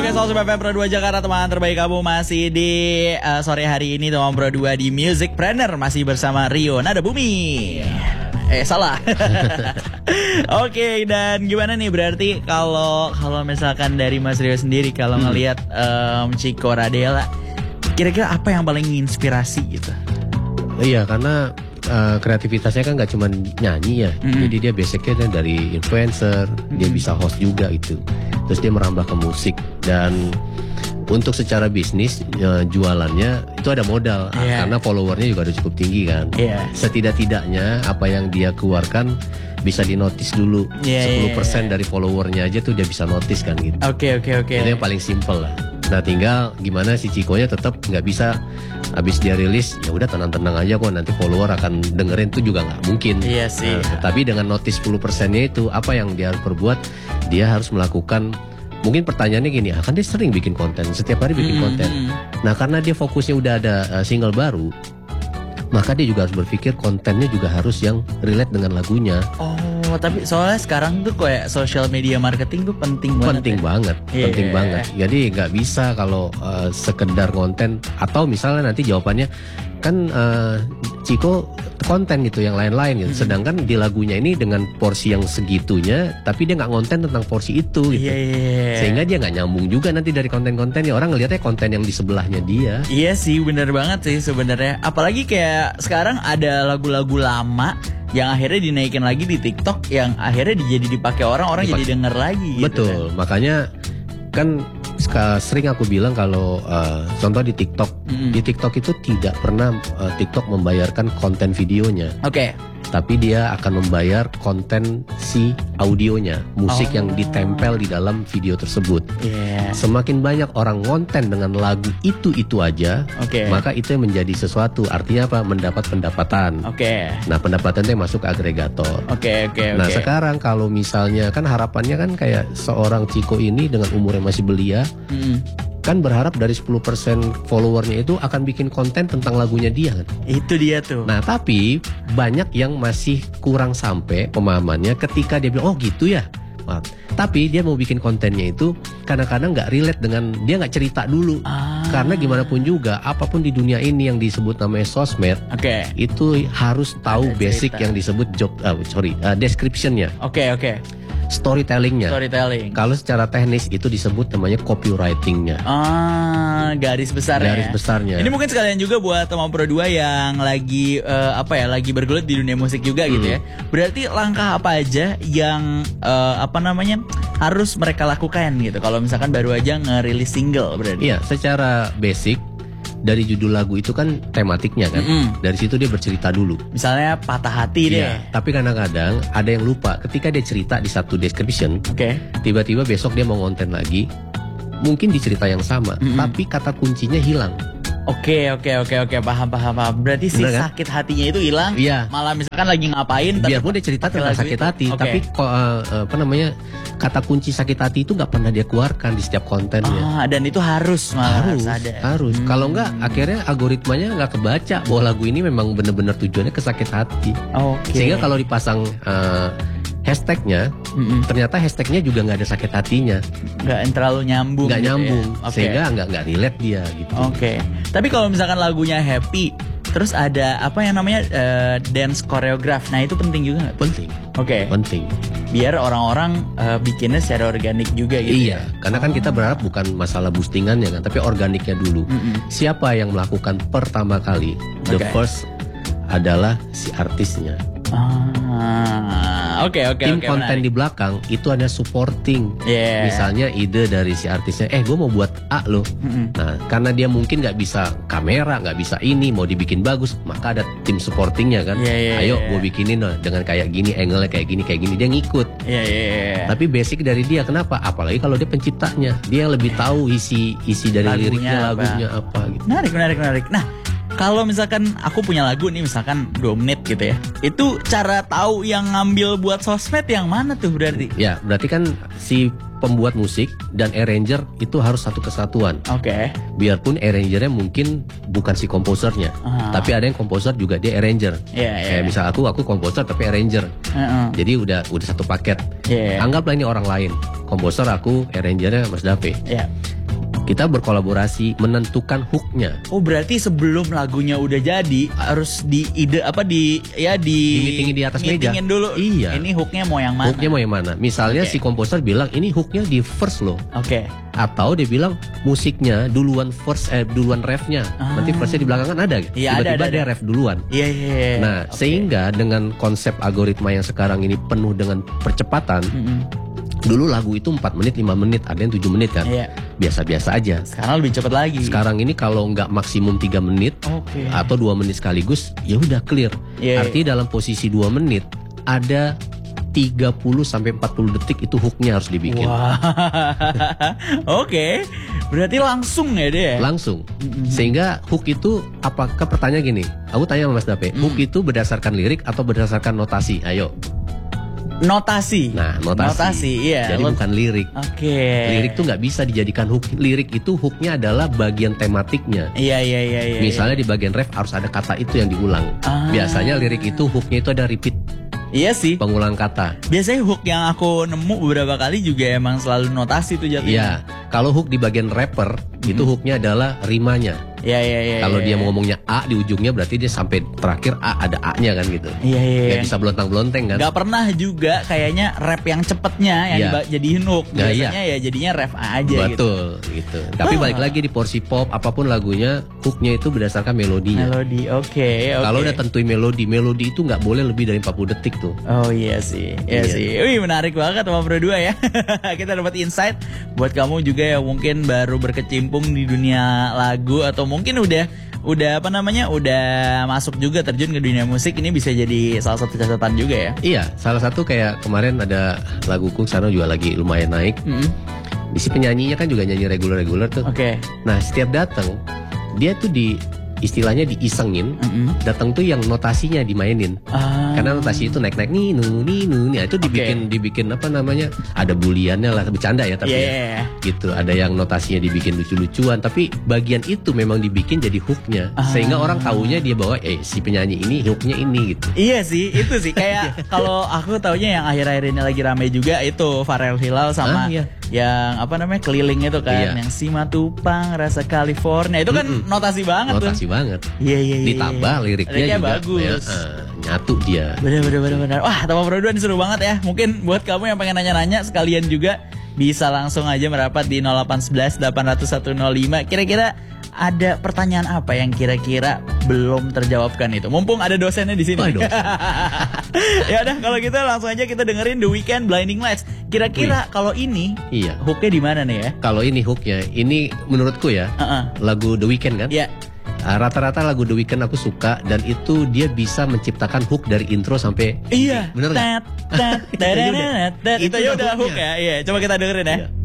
Oke, Soul FM Pro 2 Jakarta, teman terbaik kamu masih di sore hari ini teman Pro 2 di Music Planner masih bersama Rio Nada Bumi. Salah. Oke, dan gimana nih berarti kalau misalkan dari Mas Rio sendiri kalau ngelihat Chico Radela, kira-kira apa yang paling menginspirasi gitu? Iya, karena kreativitasnya kan gak cuma nyanyi ya. Jadi dia basicnya dari influencer, dia bisa host juga gitu. Terus dia merambah ke musik. Dan untuk secara bisnis jualannya itu ada modal, karena followernya juga udah cukup tinggi kan. Setidak-tidaknya apa yang dia keluarkan bisa dinotis dulu. 10% dari followernya aja tuh dia bisa notice kan gitu. Oke. Itu yang paling simple lah. Nah, tinggal gimana si Chico-nya tetap nggak bisa habis dia rilis ya udah tenang-tenang aja kok, nanti follower akan dengerin tuh juga nggak mungkin. Iya sih. Tapi dengan notice 10%-nya itu apa yang dia harus perbuat? Dia harus melakukan, mungkin pertanyaannya gini, kan dia sering bikin konten, setiap hari bikin konten. Nah, karena dia fokusnya udah ada single baru, maka dia juga harus berpikir kontennya juga harus yang relate dengan lagunya. Oh, tapi soalnya sekarang tuh kayak social media marketing tuh penting banget. Penting banget. Jadi nggak bisa kalau sekedar konten, atau misalnya nanti jawabannya kan Chico konten gitu yang lain-lain gitu. Sedangkan di lagunya ini dengan porsi yang segitunya, tapi dia nggak konten tentang porsi itu gitu. Sehingga dia nggak nyambung juga nanti dari konten-kontennya. Orang ngelihatnya konten yang di sebelahnya dia. Iya sih, benar banget sih sebenarnya. Apalagi kayak sekarang ada lagu-lagu lama yang akhirnya dinaikin lagi di TikTok, yang akhirnya jadi dipakai orang jadi denger lagi gitu. Betul, makanya kan sering aku bilang kalau contoh di TikTok, di TikTok itu tidak pernah TikTok membayarkan konten videonya. Tapi dia akan membayar konten si audionya, musik yang ditempel di dalam video tersebut. Semakin banyak orang konten dengan lagu itu aja, maka itu yang menjadi sesuatu. Artinya apa? Mendapat pendapatan. Nah, pendapatan itu masuk ke agregator. Nah, sekarang kalau misalnya kan harapannya kan kayak seorang Chico ini dengan umur yang masih belia, kan berharap dari 10% followernya itu akan bikin konten tentang lagunya dia kan. Itu dia tuh. Nah, tapi banyak yang masih kurang sampai pemahamannya ketika dia bilang, oh gitu ya. Tapi dia mau bikin kontennya itu kadang-kadang gak relate dengan, dia gak cerita dulu. Karena gimana pun juga, apapun di dunia ini yang disebut namanya sosmed, itu harus tahu basic yang disebut description-nya. Storytelling-nya. Kalau secara teknis itu disebut namanya copywriting-nya. Garis besarnya. Ini mungkin sekalian juga buat teman Pro 2 yang lagi lagi bergelut di dunia musik juga gitu ya. Berarti langkah apa aja yang harus mereka lakukan gitu kalau misalkan baru aja ngerilis single berarti. Iya, secara basic dari judul lagu itu kan tematiknya kan. Dari situ dia bercerita dulu. Misalnya patah hati deh. Tapi kadang-kadang ada yang lupa ketika dia cerita di satu description. Tiba-tiba besok dia mau ngonten lagi, mungkin di cerita yang sama, tapi kata kuncinya hilang. Oke, paham. Berarti si sakit hatinya itu hilang. Malah misalkan lagi ngapain, biarpun dia cerita tentang sakit hati, tapi kata kunci sakit hati itu nggak pernah dia keluarkan di setiap kontennya. Dan itu harus ada. Kalau nggak, akhirnya algoritmanya nggak kebaca bahwa lagu ini memang benar-benar tujuannya ke sakit hati. Sehingga kalau dipasang hashtagnya, ternyata hashtagnya juga nggak ada sakit hatinya, nggak terlalu nyambung. Sehingga nggak relate dia gitu. Tapi kalau misalkan lagunya happy, terus ada apa yang namanya dance choreograph, nah itu penting juga nggak? Penting. Biar orang-orang bikinnya secara organik juga gitu. Iya, karena kan kita berharap bukan masalah boostingannya kan, tapi organiknya dulu. Siapa yang melakukan pertama kali? The first adalah si artisnya. Tim konten di belakang itu ada supporting. Misalnya ide dari si artisnya, gue mau buat A loh. Nah, karena dia mungkin nggak bisa kamera, nggak bisa ini, mau dibikin bagus, maka ada tim supportingnya kan. Ayo gue bikinin loh dengan kayak gini, angle-nya kayak gini, dia ngikut. Tapi basic dari dia, kenapa? Apalagi kalau dia penciptanya, dia yang lebih tahu isi dari liriknya, lagunya apa gitu. Menarik. Nah, kalau misalkan aku punya lagu nih misalkan 2 menit gitu ya, itu cara tahu yang ngambil buat sosmed yang mana tuh berarti? Ya, berarti kan si pembuat musik dan arranger itu harus satu kesatuan. Biarpun arrangernya mungkin bukan si komposernya, tapi ada yang komposer juga dia arranger. Kayak misal aku komposer tapi arranger. Jadi udah satu paket. Anggaplah ini orang lain, komposer aku, arrangernya Mas Dave. Kita berkolaborasi menentukan hooknya. Oh berarti sebelum lagunya udah jadi harus di meetingin di atas meja dulu. Iya. Ini hooknya mau yang mana? Hooknya mau yang mana? Misalnya si komposer bilang ini hooknya di verse loh. Oke. Atau dia bilang musiknya duluan verse duluan refnya. Nanti verse-nya di belakang kan ada. Iya, tiba-tiba ada. dia ref duluan. Iya. Nah sehingga dengan konsep algoritma yang sekarang ini penuh dengan percepatan. Dulu lagu itu 4 menit, 5 menit, ada yang 7 menit kan. Biasa-biasa aja. Sekarang lebih cepat lagi. Sekarang ini kalau nggak maksimum 3 menit atau 2 menit sekaligus, ya udah clear. Artinya dalam posisi 2 menit ada 30-40 detik itu hooknya harus dibikin. Oke. Berarti langsung ya dia? Langsung. Sehingga hook itu, apakah pertanyaan gini, aku tanya sama Mas Dape, hook itu berdasarkan lirik atau berdasarkan notasi? Ayo. Notasi. Nah, notasi. Iya. Jadi bukan lirik. Lirik tuh nggak bisa dijadikan hook. Lirik itu hooknya adalah bagian tematiknya. Iya. Misalnya di bagian ref harus ada kata itu yang diulang. Biasanya lirik itu hooknya itu ada repeat. Iya sih. Pengulang kata. Biasanya hook yang aku nemu beberapa kali juga emang selalu notasi tuh jatuhnya. Iya. Kalau hook di bagian rapper itu hooknya adalah rimanya. Iya. Kalau dia mau ngomongnya A di ujungnya berarti dia sampai terakhir A ada A-nya kan gitu. Iya. Gak bisa belontang-belonteng kan. Gak pernah juga kayaknya rap yang cepetnya yang jadiin hook. Biasanya ya jadinya rap aja. Betul gitu. Tapi balik lagi di porsi pop apapun lagunya hooknya itu berdasarkan melodinya. Melodi, oke. Kalau udah tentuin melodi itu nggak boleh lebih dari 40 detik tuh. Oh iya sih. Wih menarik banget sama berdua ya. Kita dapat insight buat kamu juga yang mungkin baru berkecimpung di dunia lagu atau mungkin udah masuk juga terjun ke dunia musik, ini bisa jadi salah satu catatan juga ya. Iya, salah satu kayak kemarin ada laguku sekarang juga lagi lumayan naik. Si penyanyinya kan juga nyanyi reguler tuh. Nah setiap datang dia tuh istilahnya diisengin, datang tuh yang notasinya dimainin. Karena notasi itu naik-naik ninu, itu dibikin apa namanya? Ada buliannya lah, bercanda ya tapi gitu. Ada yang notasinya dibikin lucu-lucuan, tapi bagian itu memang dibikin jadi hooknya, sehingga orang taunya dia bahwa si penyanyi ini hooknya ini gitu. Iya sih, itu sih kayak kalau aku taunya yang akhir-akhir ini lagi rame juga itu Pharrell Hilal sama yang apa namanya keliling itu kan, yang Simatupang rasa California itu kan notasi banget tuh. Banget. Iya. Ditambah liriknya juga bagus. Nyatu dia. Benar. Wah, Teman Pro 2 ini seru banget ya. Mungkin buat kamu yang pengen nanya-nanya sekalian juga bisa langsung aja merapat di 0811 801 105. Kira-kira ada pertanyaan apa yang kira-kira belum terjawabkan itu? Mumpung ada dosennya di sini. Ya udah kalau gitu langsung aja kita dengerin The Weeknd Blinding Lights. Kira-kira kalau ini hooknya di mana nih ya? Kalau ini hooknya, ini menurutku ya lagu The Weeknd kan? Iya. Rata-rata lagu The Weeknd aku suka dan itu dia bisa menciptakan hook dari intro sampai bener nggak? Itu ya udah hook ya. Iya, coba kita dengerin ya.